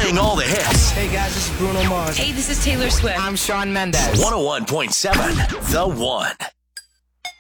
Playing all the hits. Hey guys, this is Bruno Mars. Hey, this is Taylor Swift. I'm Shawn Mendes. 101.7 The One.